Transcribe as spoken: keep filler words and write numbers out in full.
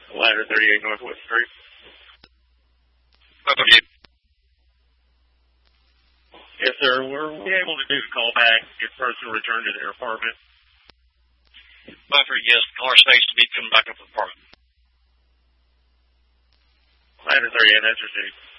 Ladder thirty-eight Northwest Street. Both of you. Yes, sir. Were we able to do the call back, get person returned to their apartment? Buffer, yes, the car stays to be coming back up to the apartment. Ladder thirty-eight, that's received.